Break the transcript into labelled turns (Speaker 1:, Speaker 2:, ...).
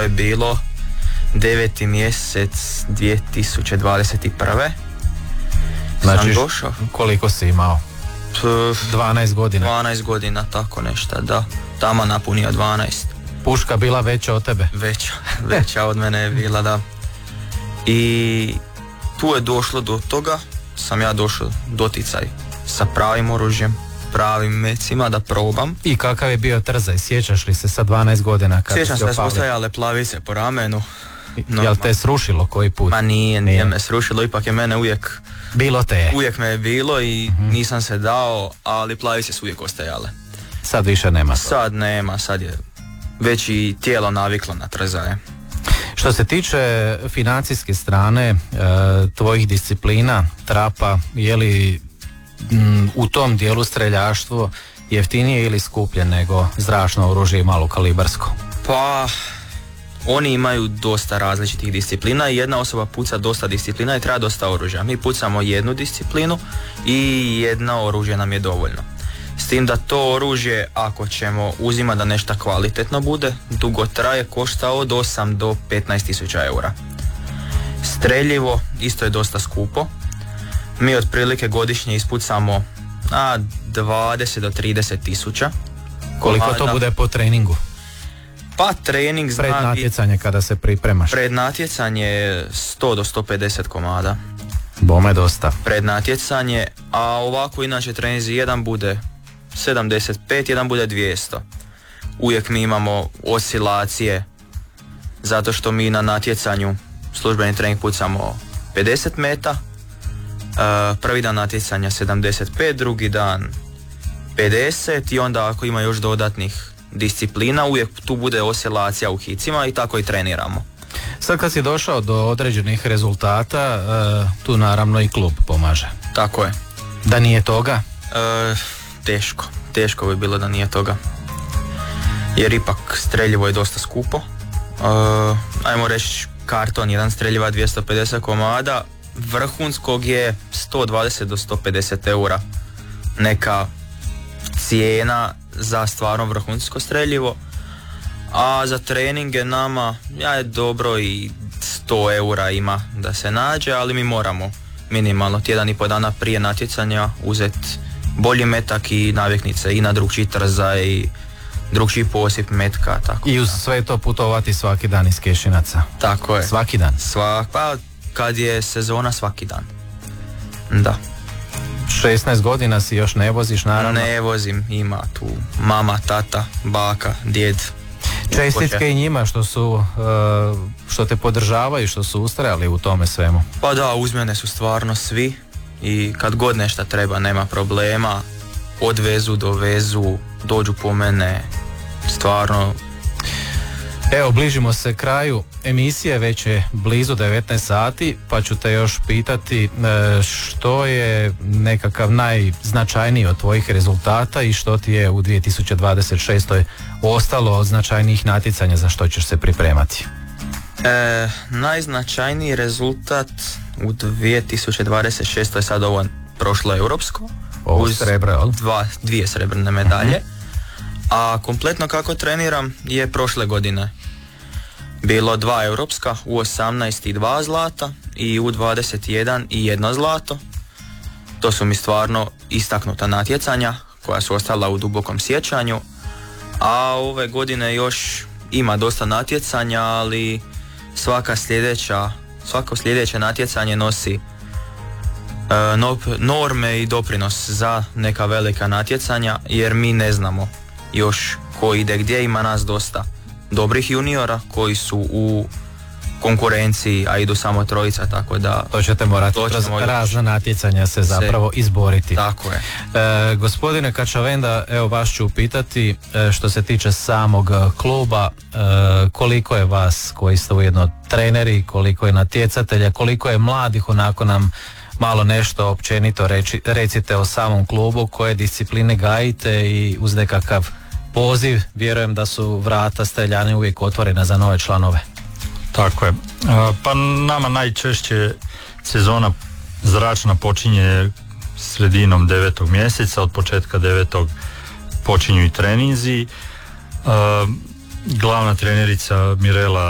Speaker 1: je bilo 9. mjesec 2021.
Speaker 2: Znači,
Speaker 1: sam došao.
Speaker 2: Koliko si imao? 12 godina.
Speaker 1: 12 godina, tako nešto, da. Tamo napunio 12.
Speaker 2: Puška bila veća od tebe?
Speaker 1: Veća od mene je bila, da. I tu je došlo do toga, sam ja došao doticaj sa pravim oružjem, pravim mecima da probam.
Speaker 2: I kakav je bio trzaj? Sjećaš li se sa 12 godina?
Speaker 1: Sjećam se da su postajale plavice po ramenu.
Speaker 2: Jel te srušilo koji put?
Speaker 1: Ma nije me srušilo, ipak je mene uvijek...
Speaker 2: Bilo te je.
Speaker 1: Uvijek me je bilo i nisam se dao, ali plavice su uvijek ostajale.
Speaker 2: Sad više nema.
Speaker 1: Sad nema, sad je već i tijelo naviklo na trzaje.
Speaker 2: Što se tiče financijske strane tvojih disciplina, trapa, je li u tom dijelu streljaštvo jeftinije ili skuplje nego zračno oružje i malo kalibarsko?
Speaker 1: Pa, oni imaju dosta različitih disciplina i jedna osoba puca dosta disciplina i treba dosta oružja. Mi pucamo jednu disciplinu i jedno oružje nam je dovoljno. S tim da to oružje, ako ćemo uzimati da nešto kvalitetno bude, dugo traje, košta od 8 do 15 tisuća eura. Streljivo isto je dosta skupo. Mi otprilike godišnje ispucamo 20 do 30 tisuća.
Speaker 2: Koliko to bude po treningu?
Speaker 1: Pa trening
Speaker 2: pred natjecanje kada se pripremaš? Pred
Speaker 1: natjecanje 100 do 150 komada.
Speaker 2: Bome dosta.
Speaker 1: Pred natjecanje, a ovako inače treninzi jedan bude 75, jedan bude 200. Uvijek mi imamo oscilacije, zato što mi na natjecanju službeni trening pucamo 50 meta, prvi dan natjecanja 75, drugi dan 50 i onda ako ima još dodatnih disciplina, uvijek tu bude oscilacija u hicima i tako i treniramo.
Speaker 2: Sad kad si došao do određenih rezultata, tu naravno i klub pomaže.
Speaker 1: Tako je.
Speaker 2: Da nije toga?
Speaker 1: Teško bi bilo da nije toga. Jer ipak streljivo je dosta skupo. Ajmo reći karton, jedan streljiva 250 komada, vrhunskog je 120 do 150 eura. Neka cijena za stvarno vrhunsko streljivo. A za treninge nama je dobro i 100 eura ima da se nađe, ali mi moramo minimalno tjedan i po dana prije natjecanja uzeti bolji metak i naviknice i na drugčiji trzaj i drugčiji posip metka. Tako
Speaker 2: i uz sve to putovati svaki dan iz Kešinaca?
Speaker 1: Tako je.
Speaker 2: Svaki dan?
Speaker 1: Pa kad je sezona svaki dan. Da.
Speaker 2: 16 godina si još ne voziš naravno?
Speaker 1: Ne vozim, ima tu mama, tata, baka, djed.
Speaker 2: Čestitke i njima što te podržavaju, što su ustrajali u tome svemu.
Speaker 1: Pa da, uz mene su stvarno svi i kad god nešto treba nema problema, odvezu, dovezu, dođu po mene, stvarno.
Speaker 2: Evo, bližimo se kraju emisije, već je blizu 19 sati, pa ću te još pitati što je nekakav najznačajniji od tvojih rezultata i što ti je u 2026. ostalo od značajnijih natjecanja za što ćeš se pripremati?
Speaker 1: Najznačajniji rezultat u 2026. je sad ovo prošlo europsko.
Speaker 2: Ovo srebro, jel?
Speaker 1: Dvije srebrne medalje. A kompletno kako treniram je prošle godine bilo 2 europska, u 18 i 2 zlata i u 21 i 1 zlato. To su mi stvarno istaknuta natjecanja koja su ostala u dubokom sjećanju. A ove godine još ima dosta natjecanja, ali svako sljedeće natjecanje nosi norme i doprinos za neka velika natjecanja, jer mi ne znamo još ko ide gdje. Ima nas dosta dobrih juniora koji su u konkurenciji, a idu samo trojica, tako da
Speaker 2: to ćete morati kroz razna natjecanja se zapravo izboriti.
Speaker 1: Tako je.
Speaker 2: Gospodine Kačavenda, evo vas ću pitati što se tiče samog kluba, koliko je vas koji ste ujedno treneri, koliko je natjecatelja, koliko je mladih, onako nam malo nešto općenito recite o samom klubu, koje discipline gajite i uz nekakav poziv, vjerujem da su vrata Streljane uvijek otvorena za nove članove.
Speaker 3: Tako je. Pa nama najčešće sezona zračna počinje sredinom 9. mjeseca, od početka 9. počinju i treninzi. Glavna trenerica Mirela